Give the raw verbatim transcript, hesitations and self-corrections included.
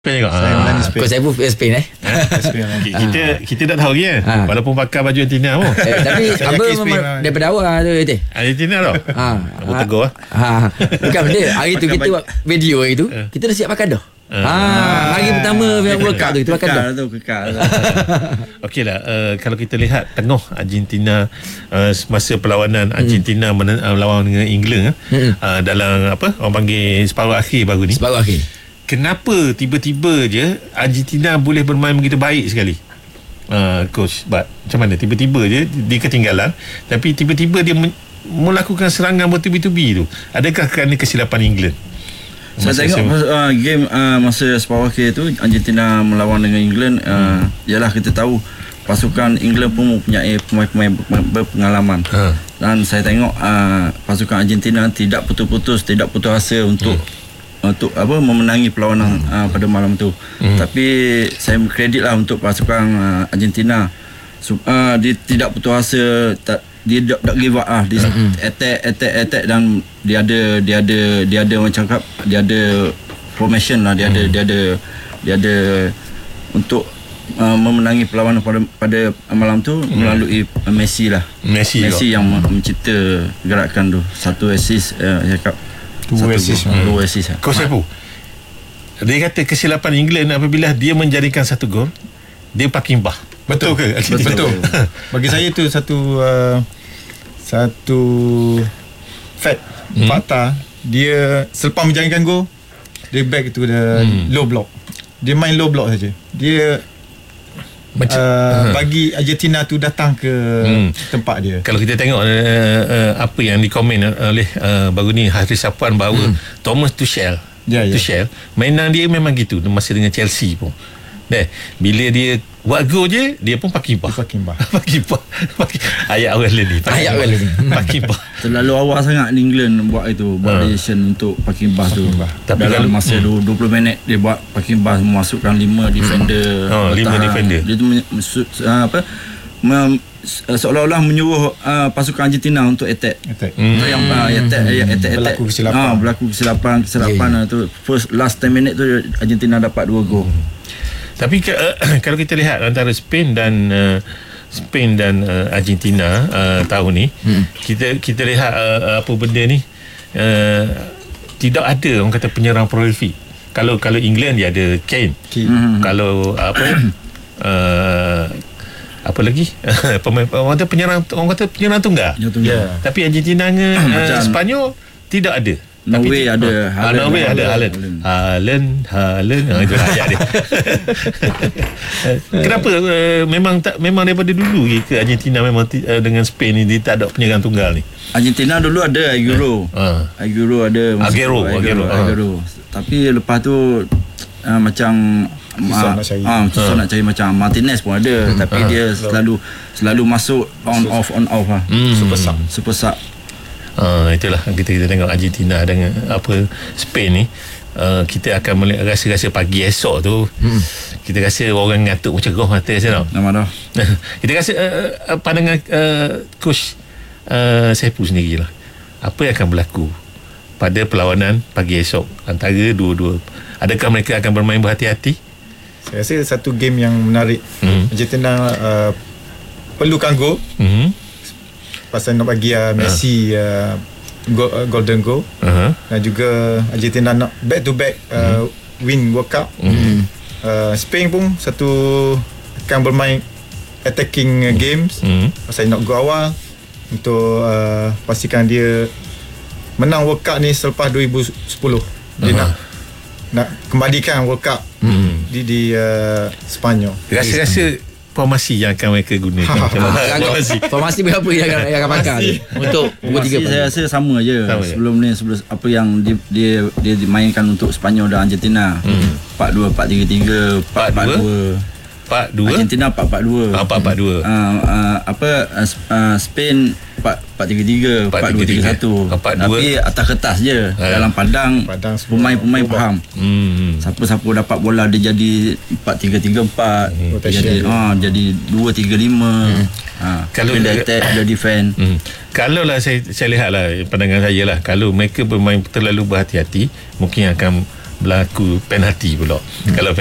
Spain juga. Saya Melani Spain. Kau saya pun Spain eh. Spain lah. Kita kita dah tahu kan. Ha. Walaupun pakai baju Argentina pun. Eh, tapi Saya apa yakin Spain memang lah. daripada awal tu eh. Argentina tau. Ha. Kamu tegur ah. Ha. Bukan benda. Hari tu kita buat video hari tu, kita dah siap pakai dah. Ha, hari pertama yang World Cup tu kita pakai dah. Kekal tu, kekal. Okey lah, uh, kalau kita lihat tengah Argentina uh, semasa perlawanan Argentina hmm. men- uh, melawan dengan England hmm. uh, dalam apa orang panggil separuh akhir baru ni. Separuh akhir. Kenapa tiba-tiba je Argentina boleh bermain begitu baik sekali? Uh, coach, but macam mana tiba-tiba je dia ketinggalan tapi tiba-tiba dia men- melakukan serangan bertubi-tubi tu. Adakah kerana kesilapan England? Saya Masa tengok saya, uh, game uh, masa separuh akhir tu Argentina melawan dengan England, uh, hmm. Yalah kita tahu pasukan England pun mempunyai pemain-pemain berpengalaman. Ha. Dan saya tengok uh, pasukan Argentina tidak putus-putus, tidak putus asa untuk hmm. untuk apa memenangi perlawanan hmm. uh, pada malam tu. Hmm. Tapi saya kredit lah untuk pasukan uh, Argentina. So, uh, dia tidak putus asa, tak, dia tak, tak give up ah, dia mm-hmm. attack attack attack dan dia ada dia ada dia ada macam cakap dia ada formation lah, dia mm. ada dia ada dia ada untuk uh, memenangi perlawanan pada pada malam tu mm. melalui uh, Messi lah. Messi, Messi yang mm. mencipta gerakan tu, satu assist, uh, cakap Dua assist. gol, dua assist lah. Coach Saifu, dia kata kesilapan England apabila dia menjadikan satu gol, dia parking bah. Betul ke? Betul. Betul. Bagi saya itu satu uh, satu fact, hmm. fakta. Dia selepas menjaringkan gol, dia back to the hmm. low block. Dia main low block saja. Dia Macam, uh, bagi Argentina tu datang ke hmm. tempat dia. Kalau kita tengok uh, uh, apa yang dikomen oleh uh, baru ni Haris Safwan bahawa hmm. Thomas Tuchel, ya, ya. Tuchel mainan dia memang gitu masa dengan Chelsea pun. Deh, bila dia buat gol je, dia pun parking bah. Parking bah. Parking bah. Ayat awal ni. Ayat awal ni. Parking bah. Terlalu awal sangat England buat itu, buat Ha. decision untuk parking bus tu. bah. Tapi dalam kalau- masa hmm. dua puluh minit dia buat parking bus, memasukkan lima defender. Oh, lima bertahan. defender. Dia tu men- su- uh, apa mem- seolah-olah menyuruh uh, pasukan Argentina untuk attack. Attack. Hmm. Itu yang uh, attack, yang attack, attack. Berlaku kesilapan. Ah, berlaku kesilapan, kesilapan Ya, ya. yeah, yeah. tu first last ten minit tu Argentina dapat dua gol. Hmm. Tapi ke, uh, kalau kita lihat antara Spain dan uh, Spain dan uh, Argentina uh, tahun ni, hmm. kita kita lihat uh, apa benda ni uh, tidak ada orang kata penyerang prolific. Kalau kalau England dia ada Kane. Kane. Hmm. Kalau apa uh, apa lagi pemain orang kata penyerang orang kata penyerang tunggal. Dia tunggu. Ya. Tapi Argentina dengan uh, Macam- Spanyol tidak ada. Norway Tapi, ada ah, Haaland. Norway ada Haaland. Haaland, Haaland. Ha, itu ayat dia. Kenapa uh, memang tak memang daripada dulu ke Argentina memang ti, uh, dengan Spain ni dia tak ada penyerang tunggal ni. Argentina dulu ada Aguero. Ha. Aguero ada. Aguero, Aguero, Aguero, ha. Aguero. Tapi lepas tu uh, macam Susah nak cari. Ah, susah Ha. nak cari macam Martinez pun ada, hmm. tapi Ha. dia selalu selalu masuk on off on off lah. Hmm. Super sub. Super sub. Uh, itulah kita kita tengok Argentina dengan apa Spain ni. Uh, kita akan melihat rasa-rasa pagi esok tu hmm. kita rasa orang ngantuk macam roh mata saya tau. Nama dah. Kita rasa uh, uh, pandangan uh, coach uh, Saifu sendiri lah, apa yang akan berlaku pada perlawanan pagi esok antara dua-dua. Adakah mereka akan bermain berhati-hati? Saya rasa satu game yang menarik. Hmm. Argentina uh, perlukan gol Hmm. pasal nak bagi uh, Messi uh, go, uh, golden goal, Uh-huh. dan juga Argentina nak back to back uh, win World Cup. Hmm. Uh, Spain pun satu akan bermain attacking uh, games Hmm. pasal nak go awal untuk uh, pastikan dia menang World Cup ni selepas dua ribu sepuluh. Dia Uh-huh. nak nak kembalikan World Cup Hmm. di di uh, Sepanyol. Rasa-rasa formasi yang akan mereka gunakan Ha, ha, macam mana? Formasi. Formasi. Formasi berapa yang akan, yang akan pakai untuk pukul tiga Masih pagi? saya rasa sama je. Sama je. Sebelum ni sebelum apa yang dia dia, dia dimainkan untuk Sepanyol dan Argentina. Hmm. empat dua, empat tiga tiga, empat empat dua. Empat dua. Argentina empat empat dua. Ah, empat empat dua. Uh, uh, apa uh, uh, Spain empat empat tiga tiga, empat dua tiga satu. empat dua. Tapi atas kertas je. Ha. Dalam padang, Padang semua pemain-pemain berubah. faham. Hmm. Siapa-siapa dapat bola dia jadi empat tiga tiga empat. Rotation. Jadi ah jadi dua tiga lima. Ha. Kalau Kalau dia dia- attack, dia defend. Hmm. Kalau lah saya saya lihat lah pandangan saya lah, kalau mereka bermain terlalu berhati-hati mungkin akan berlaku penalti pula. Hmm. Kalau